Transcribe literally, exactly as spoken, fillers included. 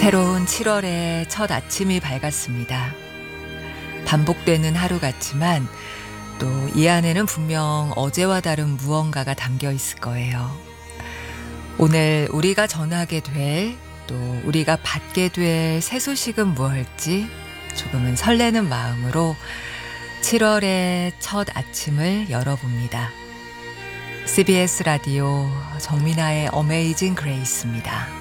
새로운 칠월의 첫 아침이 밝았습니다. 반복되는 하루 같지만 또 이 안에는 분명 어제와 다른 무언가가 담겨 있을 거예요. 오늘 우리가 전하게 될, 또 우리가 받게 될 새 소식은 무엇일지 조금은 설레는 마음으로 칠월의 첫 아침을 열어봅니다. 씨비에스 라디오 정민아의 어메이징 그레이스입니다.